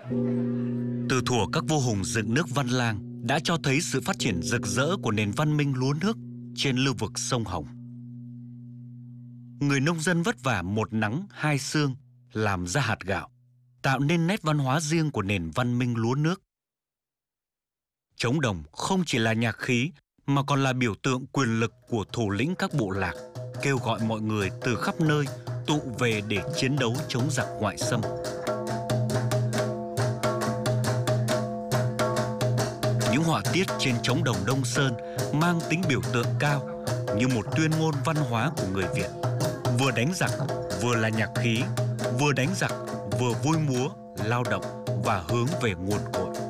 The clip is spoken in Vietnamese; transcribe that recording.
Từ thuở các vua hùng dựng nước Văn Lang đã cho thấy sự phát triển rực rỡ của nền văn minh lúa nước trên lưu vực sông Hồng. Người nông dân vất vả một nắng hai sương làm ra hạt gạo, tạo nên nét văn hóa riêng của nền văn minh lúa nước. Trống đồng không chỉ là nhạc khí mà còn là biểu tượng quyền lực của thủ lĩnh các bộ lạc, kêu gọi mọi người từ khắp nơi tụ về để chiến đấu chống giặc ngoại xâm. Những họa tiết trên trống đồng Đông Sơn mang tính biểu tượng cao như một tuyên ngôn văn hóa của người Việt. Vừa đánh giặc, vừa là nhạc khí, vừa đánh giặc, vừa vui múa, lao động và hướng về nguồn cội.